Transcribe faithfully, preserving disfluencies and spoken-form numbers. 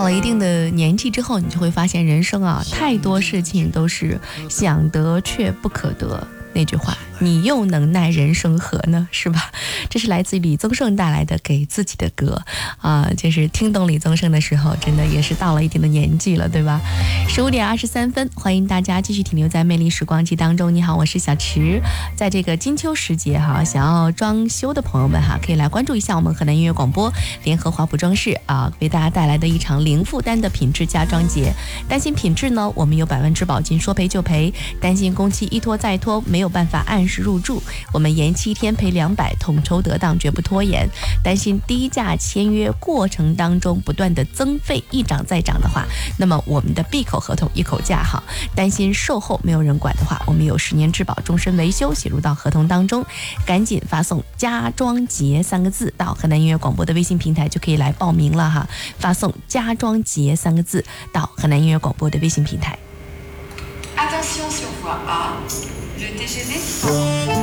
了一定的年纪之后，你就会发现人生啊，太多事情都是想得却不可得。那句话，你又能奈人生何呢？是吧？这是来自李宗盛带来的给自己的歌啊，就是听懂李宗盛的时候，真的也是到了一定的年纪了，对吧？十五点二十三分，欢迎大家继续停留在魅力时光机当中。你好，我是小池。在这个金秋时节哈，想要装修的朋友们哈，可以来关注一下我们河南音乐广播联合华普装饰啊，为大家带来的一场零负担的品质家装节。担心品质呢，我们有百万质保金，说赔就赔；担心工期一拖再拖，没有办法按时入住，我们延期一天赔两百，统筹得当，绝不拖延。担心低价签约过程当中不断的增费，一涨再涨的话，那么我们的闭口合同一口价哈。担心售后没有人管的话，我们有十年质保，终身维修写入到合同当中。赶紧发送家装节三个字到河南音乐广播的微信平台，就可以来报名了哈。发送家装节三个字到河南音乐广播的微信平台。 Attention sur voie A, le T G V